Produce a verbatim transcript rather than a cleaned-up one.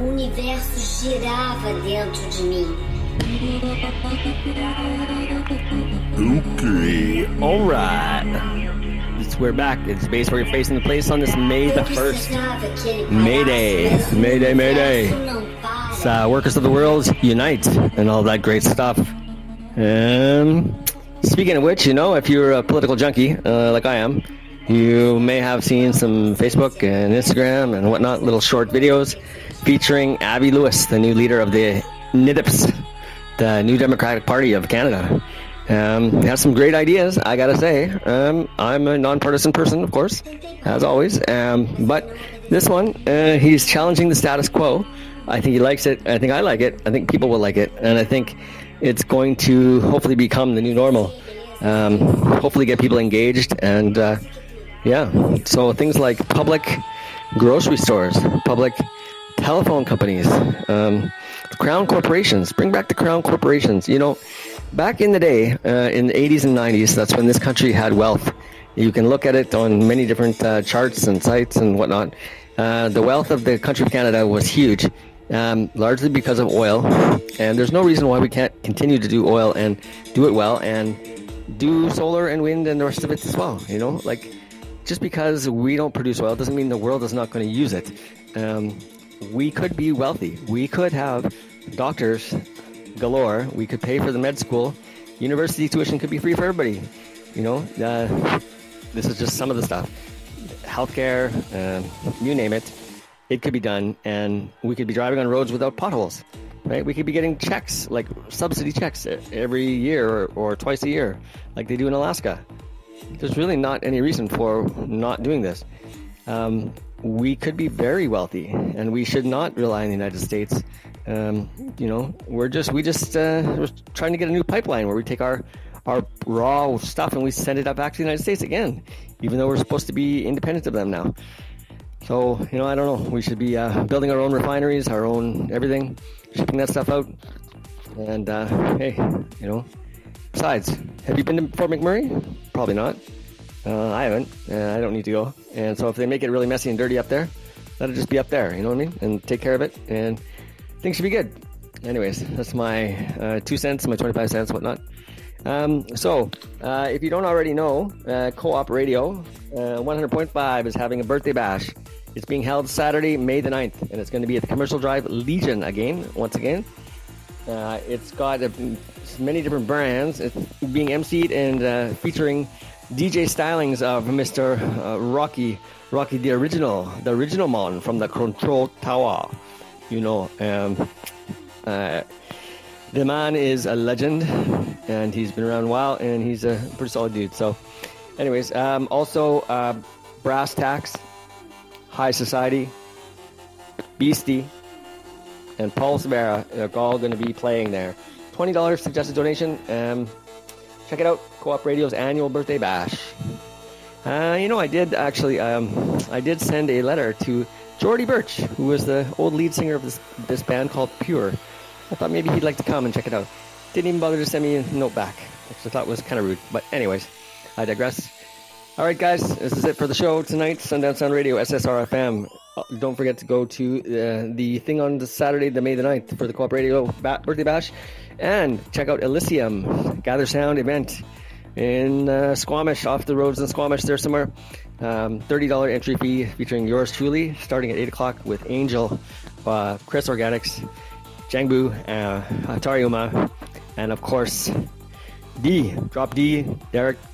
O universo girava dentro de mim. Okay, alright. We're back. It's Space Warrior facing the place on this May the first. May Day. May Day, May Day. It's uh, Workers of the World Unite and all that great stuff. Um, speaking of which, you know, if you're a political junkie, uh, like I am, you may have seen some Facebook and Instagram and whatnot, little short videos featuring Abby Lewis, the new leader of the N D I P S, the New Democratic Party of Canada. Um, has some great ideas, I gotta say. Um, I'm a nonpartisan person, of course, as always. Um, but this one, uh, he's challenging the status quo. I think he likes it. I think I like it. I think people will like it. And I think it's going to hopefully become the new normal. Um, hopefully get people engaged. And, uh, yeah, so things like public grocery stores, public telephone companies, um, crown corporations. Bring back the crown corporations. You know, back in the day, uh, in the eighties and nineties, that's when this country had wealth. You can look at it on many different uh, charts and sites and whatnot. Uh, the wealth of the country of Canada was huge, um, largely because of oil. And there's no reason why we can't continue to do oil and do it well and do solar and wind and the rest of it as well. You know, like, just because we don't produce oil doesn't mean the world is not going to use it. Um, we could be wealthy. We could have doctors galore. We could pay for the med school. University tuition could be free for everybody. You know, uh, this is just some of the stuff. Healthcare, uh, you name it, it could be done, and we could be driving on roads without potholes, right? We could be getting checks, like subsidy checks, every year or, or twice a year, like they do in Alaska. There's really not any reason for not doing this. Um, we could be very wealthy, and we should not rely on the United States. Um, you know, we're just we just uh, we're trying to get a new pipeline where we take our our raw stuff and we send it up back to the United States again, even though we're supposed to be independent of them now. So, you know, I don't know. We should be uh, building our own refineries, our own everything, shipping that stuff out. And uh, hey, you know, besides, have you been to Fort McMurray? Probably not. Uh, I haven't. Uh, I don't need to go. And so if they make it really messy and dirty up there, that'll just be up there, you know what I mean? And take care of it, and things should be good. Anyways, that's my uh, two cents, my twenty-five cents, whatnot. Um, so, uh, if you don't already know, uh, Co-op Radio uh, one hundred point five is having a birthday bash. It's being held Saturday, May the ninth, and it's going to be at the Commercial Drive Legion again, once again. Uh, it's got uh, many different brands. It's being emceed and uh, featuring D J stylings of Mister Uh, Rocky, Rocky the original, the original man from the Control Tower. You know, um, uh, the man is a legend, and he's been around a while, and he's a pretty solid dude. So, anyways, um, also uh, Brass Tacks, High Society, Beastie, and Paul Severa are all going to be playing there. twenty dollars suggested donation. Um, check it out, Co-op Radio's annual birthday bash. Uh, you know, I did actually, um, I did send a letter to Jordy Birch, who was the old lead singer of this this band called Pure. I thought maybe he'd like to come and check it out. Didn't even bother to send me a note back, which I thought was kind of rude. But anyways, I digress. All right, guys, this is it for the show tonight. Sundown Sound Radio, S S R F M. Don't forget to go to uh, the thing on the Saturday, the May the ninth, for the Co-op Radio ba- birthday bash. And check out Elysium, Gather Sound event in uh, Squamish, off the roads in Squamish there somewhere. Um, thirty dollars entry fee featuring yours truly, starting at eight o'clock with Angel, uh, Chris Organics, Jangbu, uh, Atari Uma, and of course, D, Drop D, Derek,